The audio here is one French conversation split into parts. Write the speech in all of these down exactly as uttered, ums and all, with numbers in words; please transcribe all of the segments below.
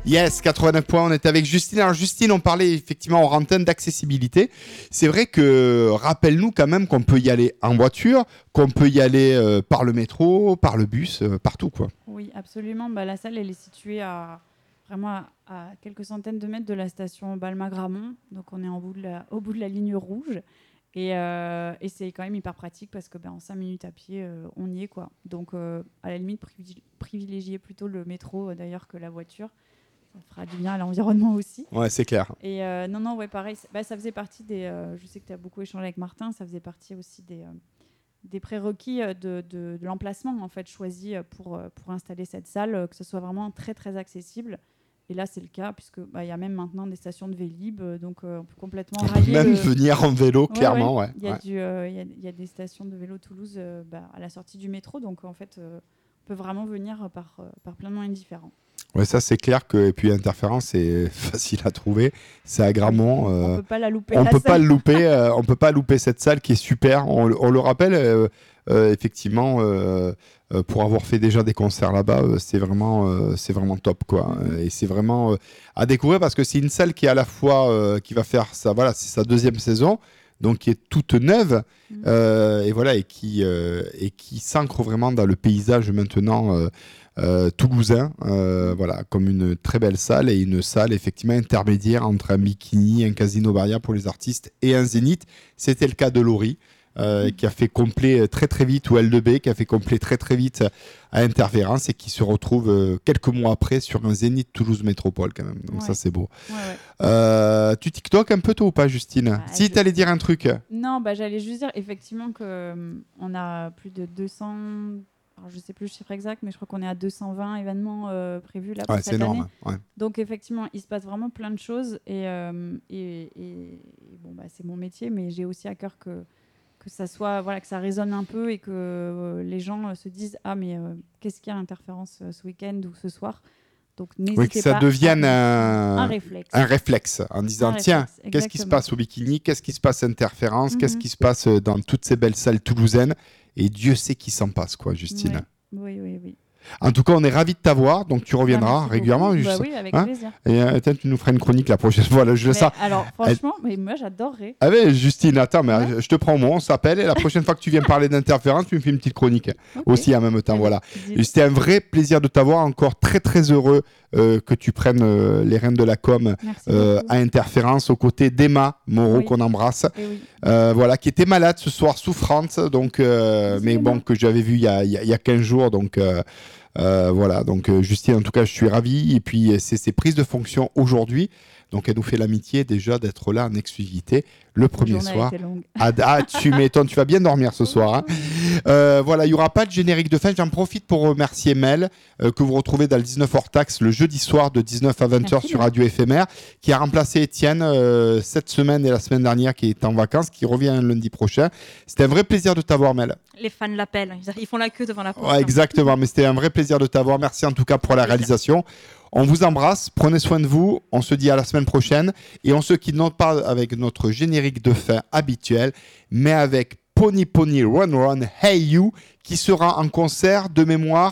Yes, quatre-vingt-neuf points, on est avec Justine. Alors Justine, on parlait effectivement en antenne d'accessibilité. C'est vrai que, rappelle-nous quand même qu'on peut y aller en voiture, qu'on peut y aller euh, par le métro, par le bus, euh, partout quoi. Oui, absolument. Bah, la salle, elle est située à, vraiment à, à quelques centaines de mètres de la station Balma-Gramont. Donc on est en bout de la, au bout de la ligne rouge. Et, euh, et c'est quand même hyper pratique parce que ben, en cinq minutes à pied, euh, on y est, quoi. Donc euh, à la limite, privilé- privilégier plutôt le métro euh, d'ailleurs que la voiture. Ça fera du bien à l'environnement aussi. Ouais, c'est clair. Et euh, non, non, ouais, pareil. Bah, ça faisait partie des. Euh, je sais que tu as beaucoup échangé avec Martin. Ça faisait partie aussi des, euh, des prérequis euh, de, de, de l'emplacement en fait choisi euh, pour euh, pour installer cette salle, euh, que ce soit vraiment très très accessible. Et là, c'est le cas puisque bah, y a même maintenant des stations de Vélib, euh, donc euh, on peut complètement On peut rallier. même le... venir en vélo, ouais, clairement, ouais. Il ouais. ouais. y, euh, y, a, y a des stations de vélo Toulouse euh, bah, à la sortie du métro, donc en fait, euh, on peut vraiment venir par euh, par plein de moyens différents. Ouais, ça c'est clair que et puis Interférence c'est facile à trouver, c'est à Gramont. Euh, on peut pas la louper. On la peut salle. pas le louper, euh, on peut pas louper cette salle qui est super. On, on le rappelle, euh, euh, effectivement, euh, euh, pour avoir fait déjà des concerts là-bas, euh, c'est vraiment, euh, c'est vraiment top quoi. Mm-hmm. Et c'est vraiment euh, à découvrir parce que c'est une salle qui est à la fois euh, qui va faire ça, voilà, c'est sa deuxième saison. Donc qui est toute neuve Mmh. euh, et voilà et qui euh, et qui s'ancre vraiment dans le paysage maintenant euh, euh, toulousain, euh, voilà, comme une très belle salle et une salle effectivement intermédiaire entre un bikini, un casino barrière pour les artistes et un zénith. C'était le cas de Laurie. Euh, qui a fait complet très très vite, ou L deux B qui a fait complet très très vite à Interférence et qui se retrouve euh, quelques mois après sur un Zénith Toulouse Métropole quand même. Donc ouais. ça c'est beau. Ouais, ouais. Euh, tu TikTok un peu toi ou pas, Justine? Bah, Si je... t'allais dire un truc. Non, bah j'allais juste dire effectivement que euh, on a plus de deux cents. Alors, je sais plus le chiffre exact, mais je crois qu'on est à deux cent vingt événements euh, prévus là pour Ouais, cette c'est énorme. année. Ouais. Donc effectivement, il se passe vraiment plein de choses et, euh, et, et, et bon bah c'est mon métier, mais j'ai aussi à cœur que que ça soit voilà que ça résonne un peu et que euh, les gens euh, se disent ah mais euh, qu'est-ce qu'il y a Interférence euh, ce week-end ou ce soir. Donc n'hésitez oui, que ça pas devienne à... un... un réflexe. Un réflexe en disant un tiens, réflexe, qu'est-ce qui se passe au bikini, qu'est-ce qui se passe à Interférence, mm-hmm. qu'est-ce qui se passe dans toutes ces belles salles toulousaines et Dieu sait qui s'en passe quoi, Justine. Oui, oui, oui. oui. En tout cas, on est ravis de t'avoir, donc tu reviendras bah, régulièrement. Bah oui, avec hein plaisir. Et euh, tu nous feras une chronique la prochaine fois. Là, je mais ça. Alors, franchement, Elle... mais moi, j'adorerais. Ah ouais, Justine, attends, mais ouais. je te prends au mot, on s'appelle, et la prochaine fois que tu viens parler d'Interférence, tu me fais une petite chronique okay. aussi en même temps. Allez, voilà. C'était un vrai plaisir de t'avoir, encore très très heureux euh, que tu prennes euh, les rênes de la com euh, à Interférence aux côtés d'Emma Moreau, oui. qu'on embrasse, oui. euh, voilà, qui était malade ce soir, souffrante, donc, euh, mais bon, que j'avais vu il y a, il y a quinze jours, donc... Euh, Euh, voilà, donc euh, Justine, en tout cas, je suis ravi. Et puis, c'est ses prises de fonction aujourd'hui. Donc, elle nous fait l'amitié déjà d'être là en exclusivité le premier soir. Ah, ah, tu m'étonnes, tu vas bien dormir ce soir. Hein. Euh, voilà, il n'y aura pas de générique de fin. J'en profite pour remercier Mel, euh, que vous retrouvez dans le dix-neuf hors taxe le jeudi soir de dix-neuf à vingt heures sur Radio Éphémère, qui a remplacé Étienne euh, cette semaine et la semaine dernière, qui est en vacances, qui revient lundi prochain. C'était un vrai plaisir de t'avoir, Mel. Les fans l'appellent, ils font la queue devant la porte. Ouais, exactement, mais c'était un vrai plaisir de t'avoir. Merci en tout cas pour la réalisation. On vous embrasse, prenez soin de vous, on se dit à la semaine prochaine et on se quitte non pas avec notre générique de fin habituel, mais avec Pony Pony Run Run Hey You qui sera en concert de mémoire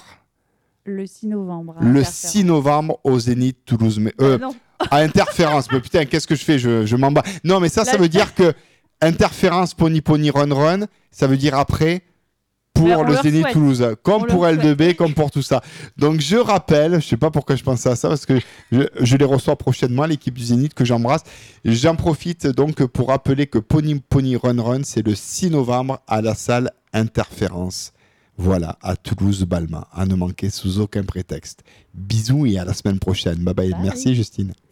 le six novembre. Le six novembre au Zénith Toulouse. Mais, euh, à Interférence, mais putain, qu'est-ce que je fais, je, je m'en bats. Non, mais ça, ça veut dire que Interférence Pony Pony Run Run, ça veut dire après... pour Alors, le Zénith souhaite. Toulouse, comme on pour L deux B, comme pour tout ça. Donc je rappelle, je ne sais pas pourquoi je pensais à ça, parce que je, je les reçois prochainement, l'équipe du Zénith que j'embrasse. J'en profite donc pour rappeler que Pony Pony Run Run, c'est le six novembre à la salle Interférence. Voilà, à Toulouse-Balma, à ne manquer sous aucun prétexte. Bisous et à la semaine prochaine. Bye bye. bye. Merci Justine.